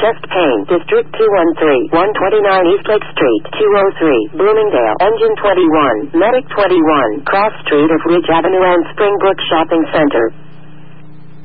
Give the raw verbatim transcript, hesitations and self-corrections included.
Chest Pain, District two one three, one twenty-nine Eastlake Street, two oh three, Bloomingdale, Engine twenty-one, Medic twenty-one, Cross Street of Ridge Avenue and Springbrook Shopping Center.